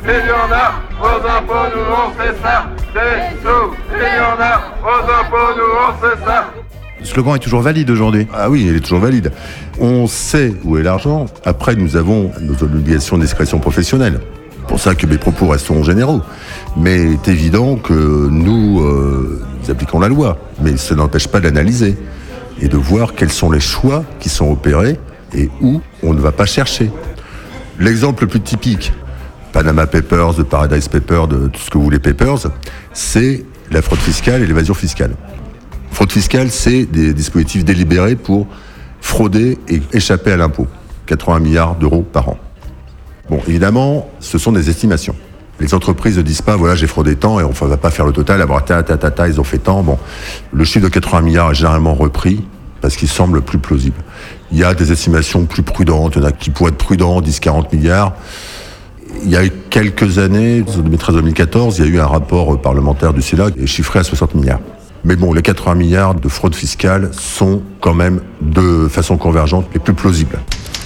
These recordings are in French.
millionnaires, aux impôts nous on fait ça. Des sous-millionnaires, aux impôts nous on fait ça. Le slogan est toujours valide aujourd'hui. Ah oui, il est toujours valide. On sait où est l'argent. Après, nous avons nos obligations de discrétion professionnelle. C'est pour ça que mes propos resteront généraux. Mais il est évident que nous appliquons la loi. Mais ça n'empêche pas d'analyser et de voir quels sont les choix qui sont opérés et où on ne va pas chercher. L'exemple le plus typique, Panama Papers, de Paradise Papers, de tout ce que vous voulez Papers, c'est la fraude fiscale et l'évasion fiscale. Fraude fiscale, c'est des dispositifs délibérés pour frauder et échapper à l'impôt. 80 milliards d'euros par an. Bon, évidemment, ce sont des estimations. Les entreprises ne disent pas, voilà, j'ai fraudé tant et on ne va pas faire le total, avoir ils ont fait tant. Bon, le chiffre de 80 milliards est généralement repris parce qu'il semble plus plausible. Il y a des estimations plus prudentes, il y en a qui pourraient être prudents, 10-40 milliards. Il y a eu quelques années, 2013-2014, il y a eu un rapport parlementaire du Sénat qui est chiffré à 60 milliards. Mais bon, les 80 milliards de fraude fiscale sont quand même de façon convergente les plus plausibles.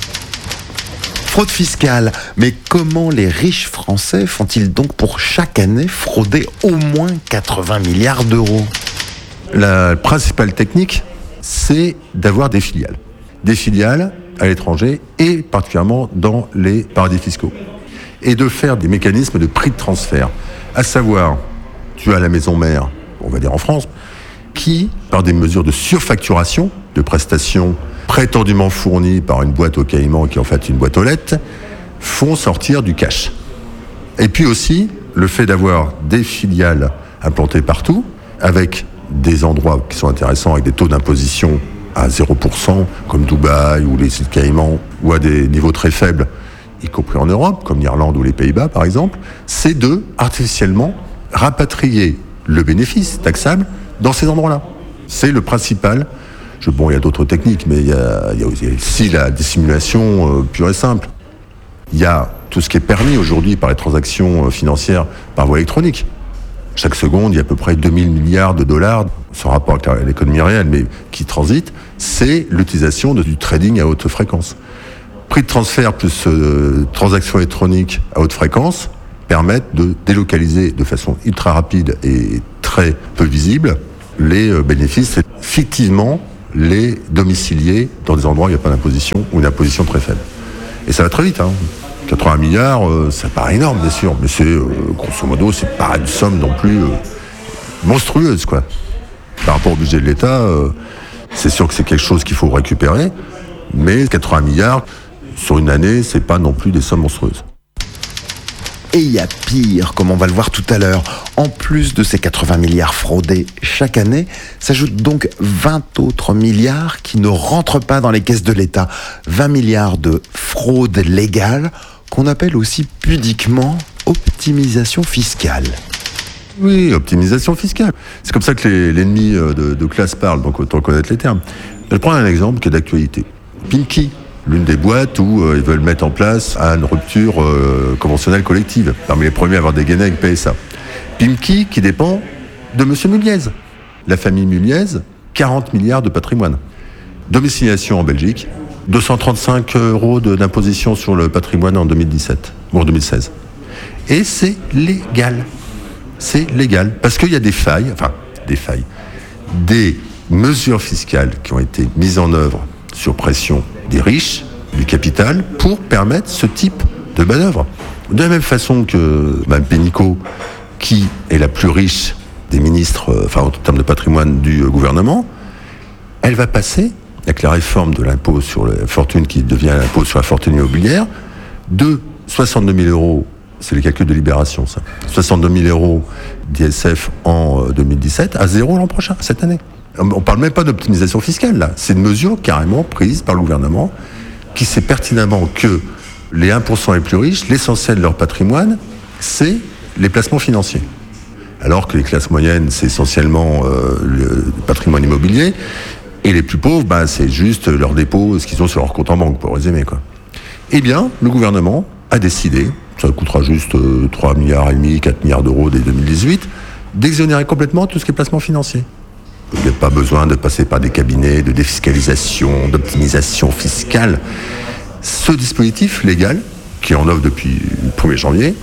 Fraude fiscale, mais comment les riches Français font-ils donc pour chaque année frauder au moins 80 milliards d'euros ? La principale technique, c'est d'avoir des filiales. Des filiales à l'étranger et particulièrement dans les paradis fiscaux. Et de faire des mécanismes de prix de transfert. À savoir, tu as la maison mère, on va dire en France, qui, par des mesures de surfacturation de prestations prétendument fournies par une boîte aux Caïmans, qui est en fait une boîte aux lettres, font sortir du cash. Et puis aussi, le fait d'avoir des filiales implantées partout, avec des endroits qui sont intéressants, avec des taux d'imposition à 0%, comme Dubaï ou les îles Caïmans, ou à des niveaux très faibles, y compris en Europe, comme l'Irlande ou les Pays-Bas par exemple, c'est de, artificiellement, rapatrier le bénéfice taxable dans ces endroits-là. C'est le principal. Bon, il y a d'autres techniques, mais il y a aussi la dissimulation pure et simple. Il y a tout ce qui est permis aujourd'hui par les transactions financières par voie électronique. Chaque seconde, il y a à peu près 2000 milliards de dollars, sans rapport avec l'économie réelle, mais qui transitent. C'est l'utilisation du trading à haute fréquence. Prix de transfert plus transactions électroniques à haute fréquence permettent de délocaliser de façon ultra rapide et très peu visible les bénéfices, fictivement les domicilier dans des endroits où il n'y a pas d'imposition ou une imposition très faible. Et ça va très vite, hein. 80 milliards, ça paraît énorme bien sûr, mais c'est, grosso modo, c'est pas une somme non plus monstrueuse, quoi. Par rapport au budget de l'État, c'est sûr que c'est quelque chose qu'il faut récupérer, mais 80 milliards, sur une année, c'est pas non plus des sommes monstrueuses. Et il y a pire, comme on va le voir tout à l'heure. En plus de ces 80 milliards fraudés chaque année, s'ajoutent donc 20 autres milliards qui ne rentrent pas dans les caisses de l'État. 20 milliards de fraude légale, qu'on appelle aussi pudiquement optimisation fiscale. Oui, optimisation fiscale. C'est comme ça que l'ennemi de classe parle, donc autant connaître les termes. Je vais prendre un exemple qui est d'actualité. Pimki, l'une des boîtes où ils veulent mettre en place une rupture conventionnelle collective. Parmi les premiers à avoir dégainé avec PSA. Pimki qui dépend de M. Muliez. La famille Muliez, 40 milliards de patrimoine. Domiciliation en Belgique, 235 € d'imposition sur le patrimoine en 2017 ou en 2016. Et c'est légal. C'est légal. Parce qu'il y a des mesures fiscales qui ont été mises en œuvre sur pression des riches, du capital, pour permettre ce type de manœuvre. De la même façon que Mme Pénicaud, qui est la plus riche des ministres, en termes de patrimoine du gouvernement, elle va passer, avec la réforme de l'impôt sur la fortune qui devient l'impôt sur la fortune immobilière, de 62 000 €, c'est le calcul de Libération ça, 62 000 € d'ISF en 2017 à 0 l'an prochain, cette année. On ne parle même pas d'optimisation fiscale, là. C'est une mesure carrément prise par le gouvernement qui sait pertinemment que les 1% les plus riches, l'essentiel de leur patrimoine, c'est les placements financiers. Alors que les classes moyennes, c'est essentiellement le patrimoine immobilier. Et les plus pauvres, c'est juste leurs dépôts, ce qu'ils ont sur leur compte en banque, pour résumer, quoi. Eh bien, le gouvernement a décidé, ça coûtera juste 3,5 milliards, 4 milliards d'euros dès 2018, d'exonérer complètement tout ce qui est placement financier. Il n'y a pas besoin de passer par des cabinets de défiscalisation, d'optimisation fiscale. Ce dispositif légal, qui est en œuvre depuis le 1er janvier,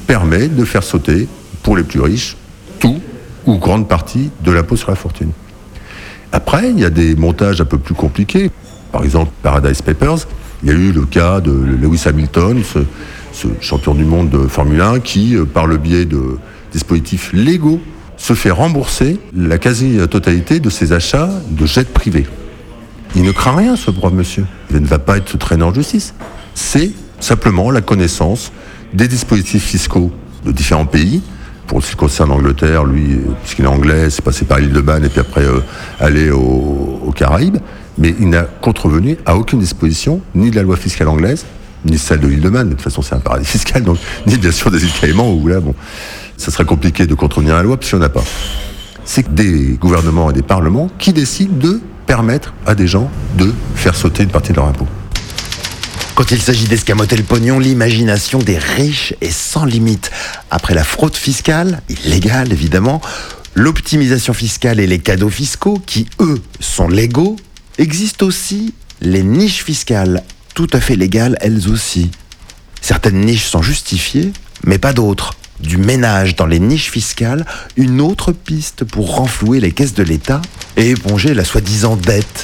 permet de faire sauter, pour les plus riches, tout ou grande partie de l'impôt sur la fortune. Après, il y a des montages un peu plus compliqués. Par exemple, Paradise Papers, il y a eu le cas de Lewis Hamilton, ce champion du monde de Formule 1, qui, par le biais de dispositifs légaux, se fait rembourser la quasi-totalité de ses achats de jets privés. Il ne craint rien, ce brave monsieur. Il ne va pas être traîné en justice. C'est simplement la connaissance des dispositifs fiscaux de différents pays. Pour ce qui concerne l'Angleterre, lui, puisqu'il est anglais, c'est passé par l'île de Man et puis après aller aux Caraïbes. Mais il n'a contrevenu à aucune disposition, ni de la loi fiscale anglaise, ni celle de l'île de Man. De toute façon, c'est un paradis fiscal, donc ni bien sûr des îles Caïmans, où là, bon, ça serait compliqué de contrevenir à la loi, puisqu'il n'y en a pas. C'est des gouvernements et des parlements qui décident de permettre à des gens de faire sauter une partie de leur impôt. Quand il s'agit d'escamoter le pognon, l'imagination des riches est sans limite. Après la fraude fiscale, illégale évidemment, l'optimisation fiscale et les cadeaux fiscaux, qui eux sont légaux, existent aussi les niches fiscales, tout à fait légales elles aussi. Certaines niches sont justifiées, mais pas d'autres. Du ménage dans les niches fiscales, une autre piste pour renflouer les caisses de l'État et éponger la soi-disant dette.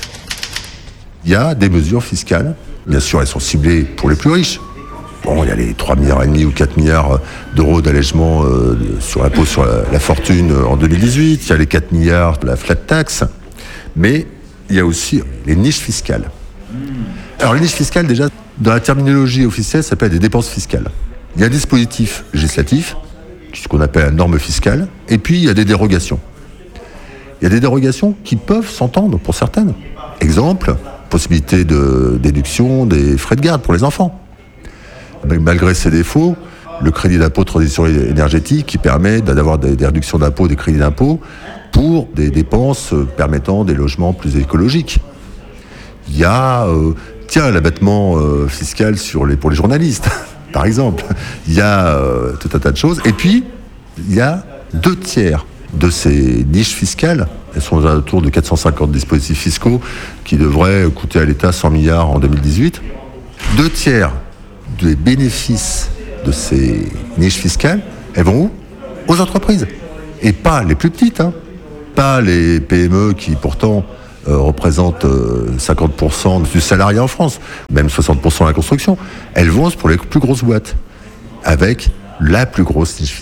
Il y a des mesures fiscales. Bien sûr, elles sont ciblées pour les plus riches. Bon, il y a les 3,5 milliards ou 4 milliards d'euros d'allègement sur l'impôt sur la fortune en 2018. Il y a les 4 milliards de la flat tax. Mais il y a aussi les niches fiscales. Alors, les niches fiscales, déjà, dans la terminologie officielle, ça s'appelle des dépenses fiscales. Il y a un dispositif législatif, ce qu'on appelle la norme fiscale, et puis il y a des dérogations. Il y a des dérogations qui peuvent s'entendre pour certaines. Exemple, possibilité de déduction des frais de garde pour les enfants. Mais malgré ses défauts, le crédit d'impôt de transition énergétique qui permet d'avoir des réductions d'impôt, des crédits d'impôt pour des dépenses permettant des logements plus écologiques. Il y a l'abattement fiscal pour les journalistes, par exemple. Il y a tout un tas de choses. Et puis, il y a 2/3 de ces niches fiscales. Elles sont autour de 450 dispositifs fiscaux qui devraient coûter à l'État 100 milliards en 2018. 2/3 des bénéfices de ces niches fiscales, elles vont où ? Aux entreprises. Et pas les plus petites, pas les PME qui pourtant représentent 50% du salariat en France, même 60% à la construction. Elles vont pour les plus grosses boîtes, avec la plus grosse niche fiscale.